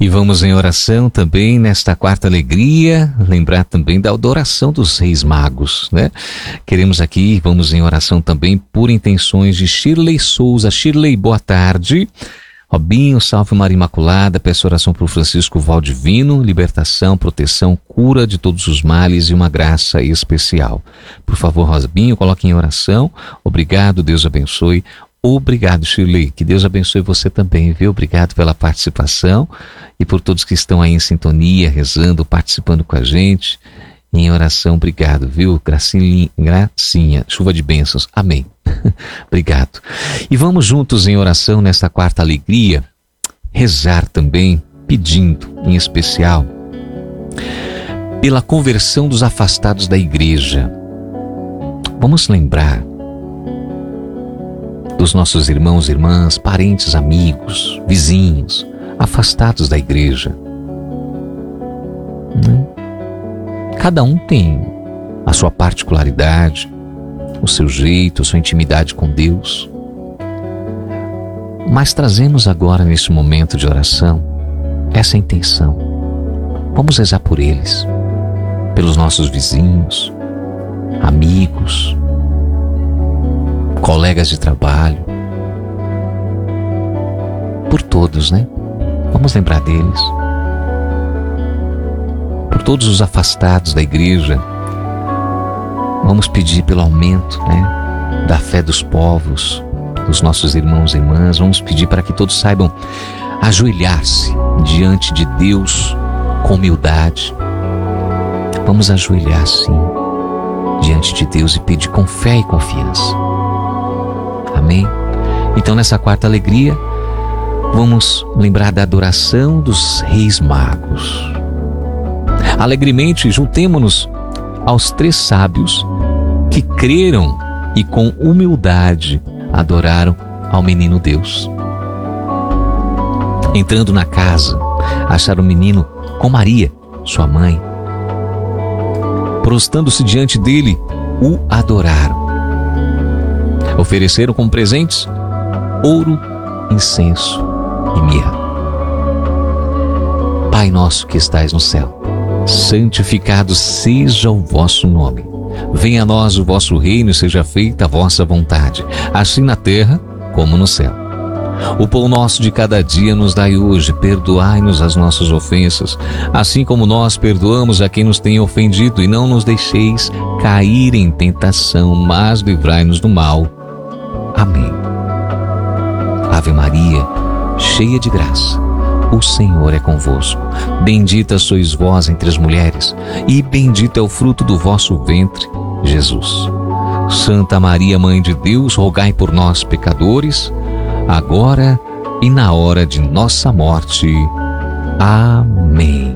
E vamos em oração também nesta quarta alegria, lembrar também da adoração dos Reis Magos, né? Queremos aqui, vamos em oração também por intenções de Shirley Souza. Shirley, boa tarde. Robinho, salve Maria Imaculada, peço oração por Francisco Valdivino, libertação, proteção, cura de todos os males e uma graça especial. Por favor, Robinho, coloque em oração. Obrigado, Deus abençoe. Obrigado, Shirley, que Deus abençoe você também, viu? Obrigado pela participação e por todos que estão aí em sintonia, rezando, participando com a gente. Em oração, obrigado, viu? Gracinha, chuva de bênçãos, amém. Obrigado. E vamos juntos em oração nesta quarta alegria, rezar também, pedindo, em especial, pela conversão dos afastados da igreja. Vamos lembrar dos nossos irmãos, irmãs, parentes, amigos, vizinhos, afastados da igreja. Cada um tem a sua particularidade, o seu jeito, a sua intimidade com Deus. Mas trazemos agora, nesse momento de oração, essa intenção. Vamos rezar por eles, pelos nossos vizinhos, amigos, colegas de trabalho, por todos, né? Vamos lembrar deles. Por todos os afastados da igreja, vamos pedir pelo aumento, né, da fé dos povos, dos nossos irmãos e irmãs. Vamos pedir para que todos saibam ajoelhar-se diante de Deus com humildade. Vamos ajoelhar, sim, diante de Deus e pedir com fé e confiança. Amém? Então, nessa quarta alegria, vamos lembrar da adoração dos Reis Magos. Alegremente juntemo-nos aos 3 sábios que creram e com humildade adoraram ao menino Deus. Entrando na casa, acharam o menino com Maria, sua mãe. Prostrando-se diante dele, o adoraram. Ofereceram como presentes ouro, incenso e mirra. Pai nosso que estais no céu, santificado seja o vosso nome. Venha a nós o vosso reino e seja feita a vossa vontade, assim na terra como no céu. O pão nosso de cada dia nos dai hoje, perdoai-nos as nossas ofensas, assim como nós perdoamos a quem nos tem ofendido, e não nos deixeis cair em tentação, mas livrai-nos do mal. Amém. Ave Maria, cheia de graça, o Senhor é convosco. Bendita sois vós entre as mulheres, e bendito é o fruto do vosso ventre, Jesus. Santa Maria, Mãe de Deus, rogai por nós, pecadores, agora e na hora de nossa morte. Amém.